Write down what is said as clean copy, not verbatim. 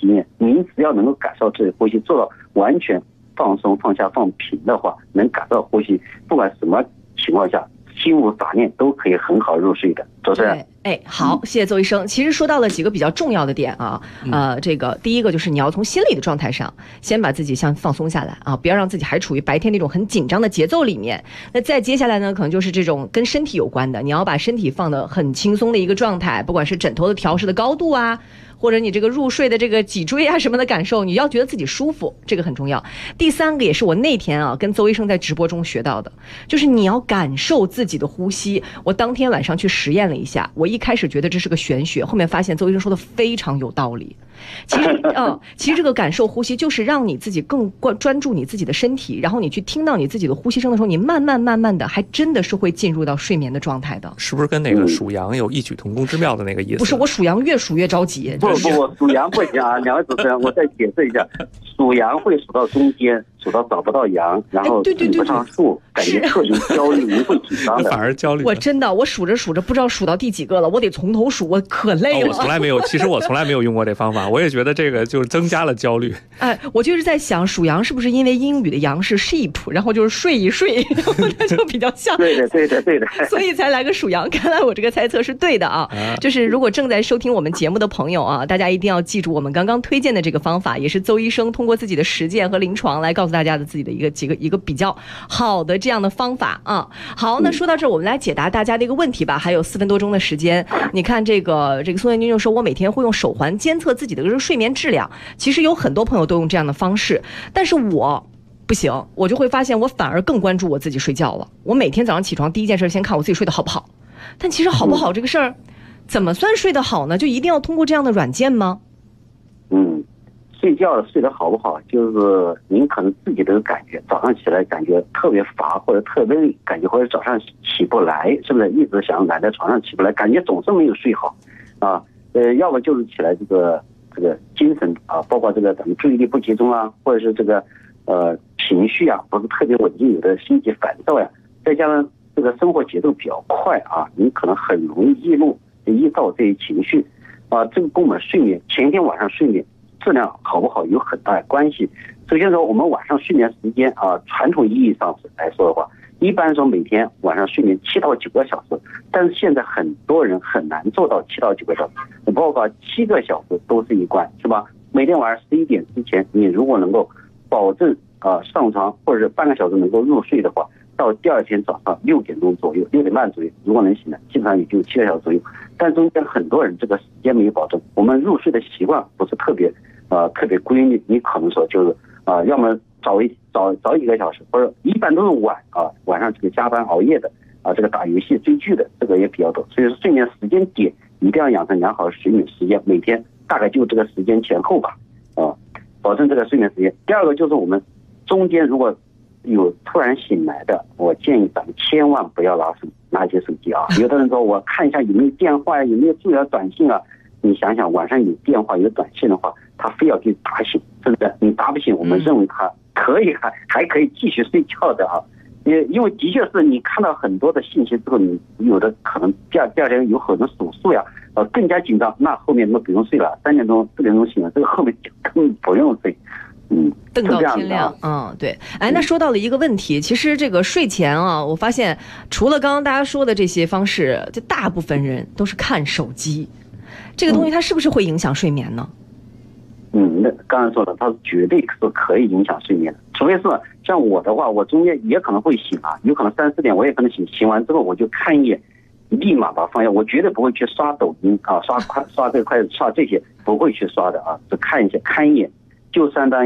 经验，您只要能够感受自己呼吸做到完全放松、放下、放平的话，能感受呼吸，不管什么情况下，心无杂念都可以很好入睡的。主持人， 好，谢谢邹医生。其实说到了几个比较重要的点啊，这个第一个就是你要从心理的状态上，先把自己先放松下来啊，不要让自己还处于白天那种很紧张的节奏里面。那再接下来呢，可能就是这种跟身体有关的，你要把身体放得很轻松的一个状态，不管是枕头的调试的高度啊，或者你这个入睡的这个脊椎啊什么的感受，你要觉得自己舒服，这个很重要。第三个也是我那天啊跟邹医生在直播中学到的，就是你要感受自己的呼吸。我当天晚上去实验了一下，我一开始觉得这是个玄学，后面发现邹医生说的非常有道理。其实这个感受呼吸就是让你自己更专注你自己的身体，然后你去听到你自己的呼吸声的时候，你慢慢的还真的是会进入到睡眠的状态的。 是不是跟那个数羊有异曲同工之妙的那个意思？ 不是，我数羊越数越着急。 不，数羊不行啊！两位主持人，我再解释一下，数羊会数到中间，数到找不到羊，然后数不上数，感觉特别焦虑，您会紧张的， 反而焦虑。 我数着不知道数到第几个了，我得从头数，我可累了。 我从来没有，其实我从来没有用过这方法，我也觉得这个就是增加了焦虑。 我就是在想，数羊是不是因为英语的羊是 sheep， 然后就是睡一睡，它就比较像。 对的。 所以才来个数羊，看来我这个猜测是对的啊。就是如果正在收听我们节目的朋友啊，大家一定要记住我们刚刚推荐的这个方法，也是邹医生通过自己的实践和临床来告诉大家的自己的一个比较好的这样的方法啊。好，那说到这儿，我们来解答大家的一个问题吧。还有4分多钟的时间，你看这个宋元军就说，我每天会用手环监测自己的这个睡眠质量。其实有很多朋友都用这样的方式，但是我不行，我就会发现我反而更关注我自己睡觉了。我每天早上起床第一件事先看我自己睡得好不好，但其实好不好这个事儿，怎么算睡得好呢？就一定要通过这样的软件吗？ 睡觉睡得好不好，就是您可能自己的感觉，早上起来感觉特别乏或者特别累，感觉或者早上起不来，是不是一直想懒在床上起不来，感觉总是没有睡好啊？要么就是起来这个精神啊，包括这个咱们注意力不集中啊，或者是这个情绪啊不是特别稳定，有的心急烦躁呀，再加上这个生活节奏比较快啊，你可能很容易易躁这些情绪啊，这个跟我们睡眠前一天晚上睡眠质量好不好有很大关系。首先说，我们晚上睡眠时间啊，传统意义上来说的话，一般说每天晚上睡眠7到9个小时，但是现在很多人很难做到7到9个小时，包括7个小时都是一关，是吧？每天晚上11点之前，你如果能够保证上床或者是半个小时能够入睡的话，到第二天早上6点钟左右，6点半左右，如果能醒来，基本上也就7个小时左右。但中间很多人这个时间没有保证，我们入睡的习惯不是特别规律，你可能说就是要么早几个小时，或者一般都是晚上这个加班熬夜的这个打游戏追剧的，这个也比较多。所以说睡眠时间点一定要养成良好的睡眠时间，每天大概就这个时间前后吧，保证这个睡眠时间。第二个就是我们中间如果有突然醒来的，我建议咱们千万不要拿起手机啊。有的人说我看一下有没有电话，有没有重要短信啊。你想想晚上有电话有短信的话，他非要给你打醒，是不是？你打不醒，我们认为他可以还可以继续睡觉的啊。因为的确是你看到很多的信息之后，你有的可能第二天有很多手术呀，更加紧张，那后面都不用睡了，3点钟4点钟醒了，这个后面就更不用睡。 瞪到天亮，对。那说到了一个问题，其实这个睡前啊，我发现除了刚刚大家说的这些方式，就大部分人都是看手机。这个东西它是不是会影响睡眠呢？ 那刚才说了，它绝对是可以影响睡眠的，除非是像我的话，我中间也可能会醒啊，有可能3、4点我也可能醒完之后我就看一眼，立马把它放下，我绝对不会去刷抖音啊，刷这些，不会去刷的啊，只看一眼，就相当于